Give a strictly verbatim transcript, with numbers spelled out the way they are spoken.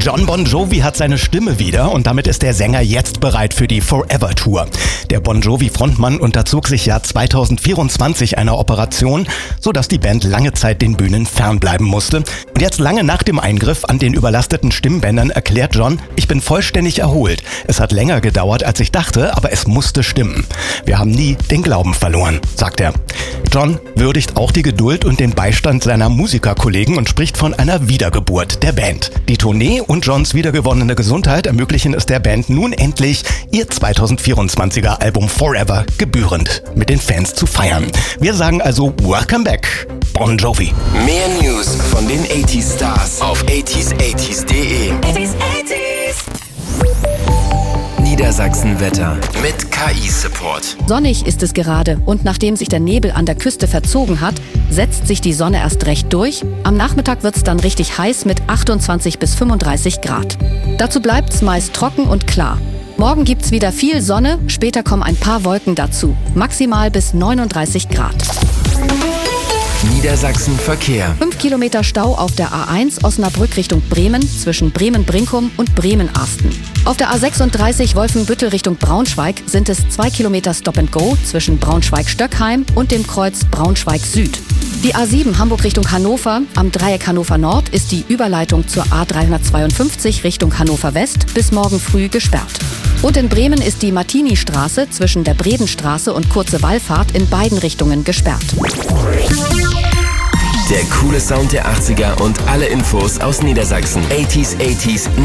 Jon Bon Jovi hat seine Stimme wieder und damit ist der Sänger jetzt bereit für die Forever Tour. Der Bon Jovi-Frontmann unterzog sich ja zweitausendvierundzwanzig einer Operation, sodass die Band lange Zeit den Bühnen fernbleiben musste. Und jetzt lange nach dem Eingriff an den überlasteten Stimmbändern erklärt Jon: Ich bin vollständig erholt. Es hat länger gedauert, als ich dachte, aber es musste stimmen. Wir haben nie den Glauben verloren, sagt er. Jon würdigt auch die Geduld und den Beistand seiner Musikerkollegen und spricht von einer Wiedergeburt der Band. Die Tournee und Jons wiedergewonnene Gesundheit ermöglichen es der Band nun endlich, ihr zweitausendvierundzwanziger Album Forever gebührend mit den Fans zu feiern. Wir sagen also Welcome back, Bon Jovi. Mehr News von den achtziger Stars auf achtziger achtziger punkt de. Niedersachsen-Wetter mit K I-Support. Sonnig ist es gerade und nachdem sich der Nebel an der Küste verzogen hat, setzt sich die Sonne erst recht durch. Am Nachmittag wird es dann richtig heiß mit achtundzwanzig bis fünfunddreißig Grad. Dazu bleibt es meist trocken und klar. Morgen gibt's wieder viel Sonne, später kommen ein paar Wolken dazu. Maximal bis neununddreißig Grad. Niedersachsen Verkehr. Fünf Kilometer Stau auf der A eins Osnabrück Richtung Bremen zwischen Bremen-Brinkum und Bremen-Asten. Auf der A sechsunddreißig Wolfenbüttel Richtung Braunschweig sind es zwei Kilometer Stop and Go zwischen Braunschweig-Stöckheim und dem Kreuz Braunschweig-Süd. Die A sieben Hamburg Richtung Hannover, am Dreieck Hannover Nord ist die Überleitung zur A dreihundertzweiundfünfzig Richtung Hannover West bis morgen früh gesperrt. Und in Bremen ist die Martini-Straße zwischen der Bredenstraße und Kurze Wallfahrt in beiden Richtungen gesperrt. Der coole Sound der achtziger und alle Infos aus Niedersachsen. achtziger achtziger